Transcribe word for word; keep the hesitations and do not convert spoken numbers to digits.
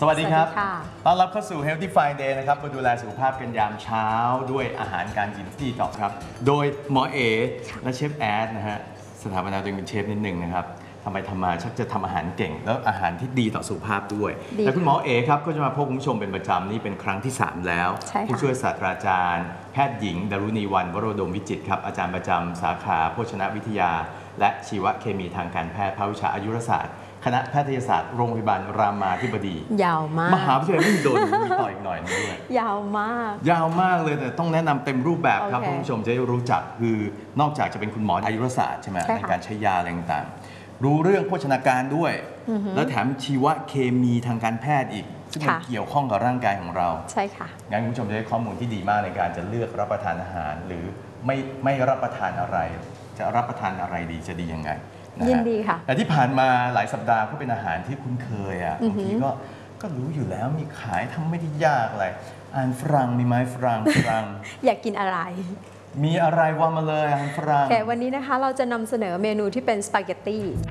สวัสดีครับต้อนรับเข้าสู่ Healthy Friday นะครับมาดูแลสุขภาพกันยามเช้าด้วยอาหารการกินที่ดีต่อครับ โดยหมอเอและเชฟแอดนะฮะสถาปนาตัวเองเป็นเชฟนิดหนึ่งนะครับทำไมทำมาชักจะทำอาหารเก่งแล้วอาหารที่ดีต่อสุขภาพด้วยและคุณหมอเอครับก็จะมาพบคุณผู้ชมเป็นประจำนี่เป็นครั้งที่สามแล้วผู้ช่วยศาสตราจารย์แพทย์หญิงดารุณีวรรณวโรดมวิจิตรครับอาจารย์ประจำสาขาโภชนวิทยาและชีวเคมีทางการแพทย์ภาควิชาอายุรศาสตร์คณะแพทยศาสตร์โรงพยาบาลรามาธิบดียาวมากมหาวิทยาลัยมหิดลมีต่ออีกหน่อยนึงด้วยยาวมากยาวมากเลยแต่ต้องแนะนำเต็มรูปแบบครับท่านผู้ชมจะได้รู้จักคือนอกจากจะเป็นคุณหมออายุรศาสตร์ใช่ไหมในการใช้ยาอะไรต่างๆรู้เรื่องโภชนาการด้วยแล้วแถมชีวเคมีทางการแพทย์อีกซึ่งมันเกี่ยวข้องกับร่างกายของเราใช่ค่ะงั้นคุณผู้ชมจะได้ข้อมูลที่ดีมากในการจะเลือกรับประทานอาหารหรือไม่ไม่รับประทานอะไรจะรับประทานอะไรดีจะดียังไงยินดีค่ะแต่ที่ผ่านมาหลายสัปดาห์ก็เป็นอาหารที่คุ้นเคยอ่ะบางทีก็ก็รู้อยู่แล้วมีขายทำไม่ได้ยากอะไรอาหารฝรั่งมีไหมฝรั่งฝรั่งอยากกินอะไรมีอะไรว่ามาเลยอาหารฝรั่งแค่วันนี้นะคะเราจะนำเสนอเมนูที่เป็นสปาเกตตี้